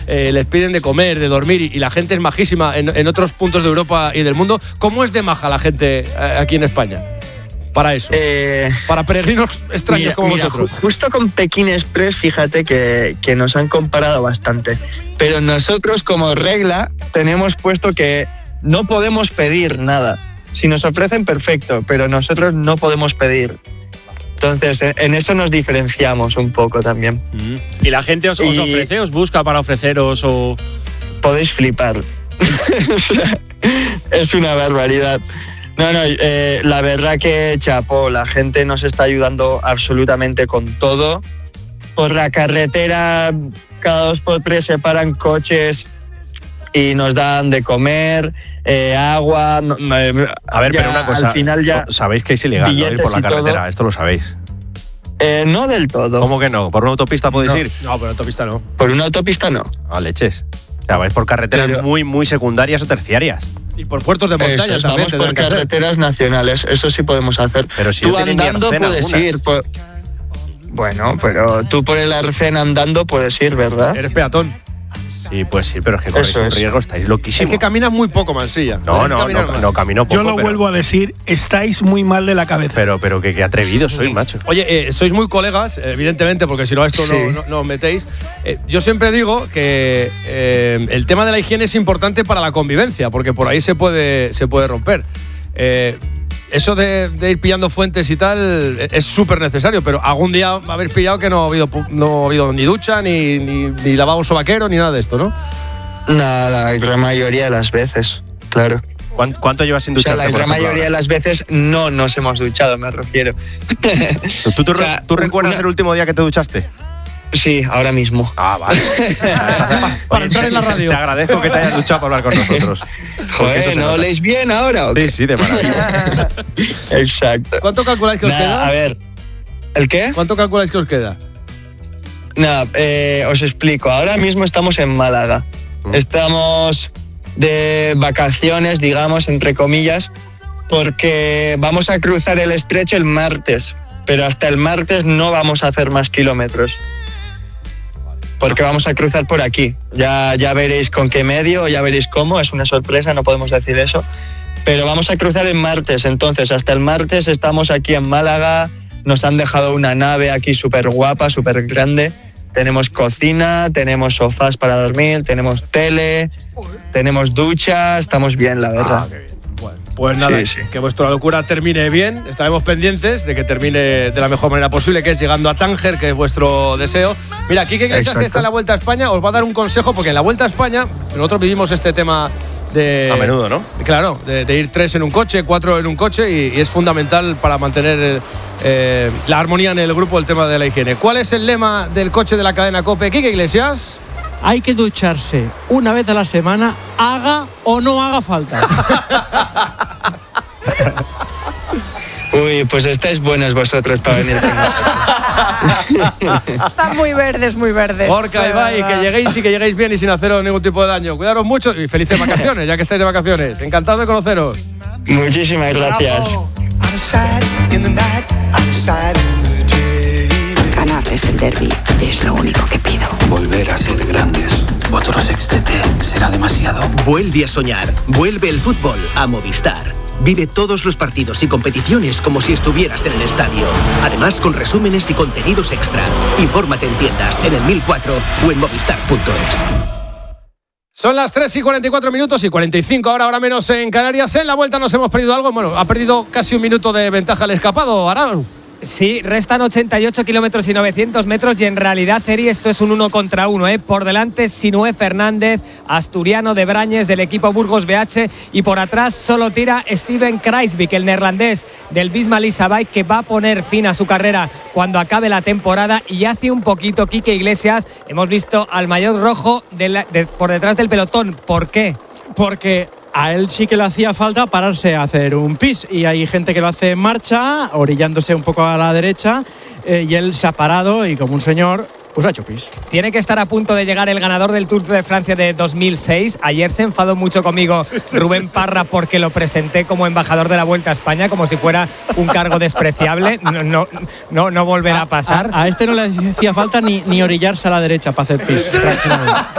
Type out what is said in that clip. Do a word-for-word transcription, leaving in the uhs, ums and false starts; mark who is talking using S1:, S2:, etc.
S1: eh, les piden de comer, de dormir y, y la gente es majísima en, en otros puntos de Europa y del mundo. ¿Cómo es de maja la gente eh, aquí en España? Para eso,
S2: eh,
S1: para peregrinos extraños
S2: mira,
S1: como
S2: mira,
S1: vosotros.
S2: Ju- justo con Pekín Express, fíjate que, que nos han comparado bastante. Pero nosotros, como regla, tenemos puesto que no podemos pedir nada. Si nos ofrecen, perfecto, pero nosotros no podemos pedir. Entonces, en eso nos diferenciamos un poco también.
S3: ¿Y la gente os, os
S2: Y-
S3: ofrece, os busca para ofreceros o...?
S2: Podéis flipar. Es una barbaridad. No, no, eh, la verdad que chapó, la gente nos está ayudando absolutamente con todo. Por la carretera, cada dos por tres se paran coches y nos dan de comer, eh, agua. no, eh,
S4: A ver,
S2: ya,
S4: pero una cosa,
S2: al final ya
S4: sabéis que es ilegal, ¿no? Ir por la
S2: billetes y
S4: carretera,
S2: todo.
S4: esto lo sabéis.
S2: Eh, no del todo.
S4: ¿Cómo que no? ¿Por una autopista podéis
S2: No.
S4: ir?
S1: No, pero autopista no.
S2: Por una autopista no.
S4: A leches. O sea, vais por carreteras
S2: Pero-
S4: muy, muy secundarias o terciarias.
S1: Y por puertos de
S2: Eso
S1: montaña
S2: es,
S1: también.
S2: vamos
S1: tendrán
S2: por
S1: que hacer.
S2: carreteras nacionales, eso sí podemos hacer.
S4: Pero si
S2: tú
S4: no tienen ni
S2: andando
S4: arcén
S2: puedes
S4: algunas.
S2: ir. por- Bueno, pero tú por el arcén andando puedes ir, ¿verdad?
S1: Eres peatón.
S4: Sí, pues sí, pero es que corréis
S2: Eso
S4: un
S2: es.
S4: riesgo, estáis loquísimos.
S1: Es que caminas muy poco, Mansilla.
S4: No,
S1: Tienes que
S4: no,
S1: caminar
S4: no,
S1: más.
S4: no camino poco,
S5: Yo lo
S4: pero,
S5: vuelvo a decir, estáis muy mal de la cabeza.
S4: Pero, pero que, que atrevidos sois, macho.
S1: Oye, eh, sois muy colegas, evidentemente, porque si no a esto
S2: Sí.
S1: no, no, no os metéis. Eh, yo siempre digo que eh, el tema de la higiene es importante para la convivencia, porque por ahí se puede, se puede romper. Eh, eso de, de ir pillando fuentes y tal eh, es súper necesario, pero algún día habéis pillado que no ha habido, pu- no ha habido ni ducha, ni, ni, ni lavabo sobaquero, ni nada de esto, ¿no?
S2: Nada, la gran mayoría de las veces, claro.
S4: ¿Cuán- ¿Cuánto llevas sin
S2: O sea,
S4: ducharte?
S2: la
S4: por
S2: gran
S4: ejemplo,
S2: mayoría de
S4: ahora?
S2: las veces no nos hemos duchado, me refiero.
S4: ¿Tú, tú, tú
S2: o sea,
S4: ¿tú recuerdas
S2: una-
S4: el último día que te duchaste?
S2: Sí, ahora mismo.
S4: Ah, vale.
S1: Para entrar en la radio.
S4: Te agradezco que te hayas duchado para hablar con nosotros. Porque eso
S2: Joder,
S4: se
S2: ¿no
S4: nota.
S2: oléis bien ahora o
S4: Sí,
S2: qué?
S4: sí, de maravilla.
S2: Exacto.
S1: ¿Cuánto calculáis que os
S2: Nada,
S1: queda?
S2: a ver, ¿el qué?
S1: ¿Cuánto calculáis que os queda?
S2: Nada, eh, os explico. Ahora mismo estamos en Málaga.
S4: Mm.
S2: Estamos de vacaciones, digamos, entre comillas, porque vamos a cruzar el estrecho el martes. Pero hasta el martes no vamos a hacer más kilómetros. Porque vamos a cruzar por aquí. Ya, ya veréis con qué medio, ya veréis cómo. Es una sorpresa, no podemos decir eso. Pero vamos a cruzar el martes. Entonces, hasta el martes estamos aquí en Málaga. Nos han dejado una nave aquí súper guapa, súper grande. Tenemos cocina, tenemos sofás para dormir, tenemos tele, tenemos ducha. Estamos bien, la verdad.
S4: Ah, qué bien.
S1: Bueno, pues nada,
S2: Sí, sí.
S1: que vuestra locura termine bien. Estaremos pendientes de que termine de la mejor manera posible, que es llegando a Tánger, que es vuestro deseo. Mira, aquí que Iglesias,
S2: Exacto.
S1: que está en la Vuelta a España, os va a dar un consejo, porque en la Vuelta a España nosotros vivimos este tema de...
S4: A menudo, ¿no?
S1: Claro, de, de ir tres en un coche, cuatro en un coche, y, y es fundamental para mantener eh, la armonía en el grupo, el tema de la higiene. ¿Cuál es el lema del coche de la cadena COPE? Quique Iglesias.
S6: Hay que ducharse una vez a la semana, haga o no haga falta.
S2: Uy, pues estáis buenos vosotros para venir con nosotros.
S7: Están muy verdes, muy verdes.
S1: Orca, Ibai, que lleguéis y que lleguéis bien y sin haceros ningún tipo de daño. Cuidaros mucho y felices vacaciones, ya que estáis de vacaciones. Encantado de conoceros.
S2: Muchísimas gracias.
S8: Ganar es el derbi, es lo único que pido.
S9: Volver a ser grandes. Otro sextete será demasiado.
S10: Vuelve a soñar. Vuelve el fútbol a Movistar. Vive todos los partidos y competiciones como si estuvieras en el estadio. Además, con resúmenes y contenidos extra. Infórmate en tiendas, en el mil cuatro o en movistar punto es.
S1: Son las tres y cuarenta y cuatro minutos y cuarenta y cinco ahora, ahora menos en Canarias. En la Vuelta nos hemos perdido algo. Bueno, ha perdido casi un minuto de ventaja el escapado, Arauz.
S11: Sí, restan ochenta y ocho kilómetros y novecientos metros y en realidad, Eri, esto es un uno contra uno, ¿eh? Por delante, Sinué Fernández, asturiano de Brañes del equipo Burgos B H, y por atrás solo tira Steven Kruijswijk, el neerlandés del Visma Lease Bike, que va a poner fin a su carrera cuando acabe la temporada. Y hace un poquito, Quique Iglesias, hemos visto al maillot rojo de la, de, por detrás del pelotón. ¿Por qué?
S6: Porque a él sí que le hacía falta pararse a hacer un pis, y hay gente que lo hace en marcha, orillándose un poco a la derecha, eh, y él se ha parado y como un señor pues ha hecho pis.
S11: Tiene que estar a punto de llegar el ganador del Tour de Francia de dos mil seis. Ayer se enfadó mucho conmigo Rubén Parra porque lo presenté como embajador de la Vuelta a España, como si fuera un cargo despreciable. No, no, no, no volverá a pasar.
S6: A, a este no le hacía falta ni, ni orillarse a la derecha para hacer pis.